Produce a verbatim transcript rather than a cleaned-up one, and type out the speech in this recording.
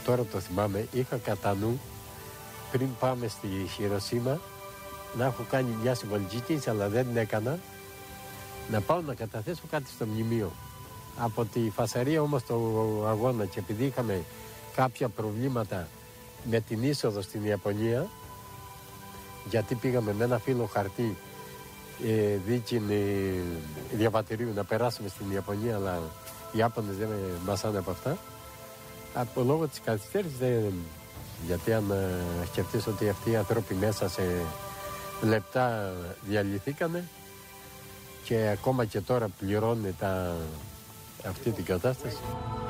τώρα το θυμάμαι, είχα κατά νου πριν πάμε στη Χειροσίμα να έχω κάνει μια συμβολική κίνηση, αλλά δεν την έκανα, να πάω να καταθέσω κάτι στο μνημείο. Από τη φασαρία όμως το αγώνα, και επειδή είχαμε κάποια προβλήματα με την είσοδο στην Ιαπωνία, γιατί πήγαμε με ένα φύλλο χαρτί ε, δίκη διαβατηρίου να περάσουμε στην Ιαπωνία, αλλά οι Ιάπωνες δεν μασάνε από αυτά. Από λόγω της καθυστέρησης δεν... Γιατί αν ε, σκεφτείς ότι αυτοί οι άνθρωποι μέσα σε λεπτά διαλυθήκανε και ακόμα και τώρα πληρώνει τα... αυτή την κατάσταση.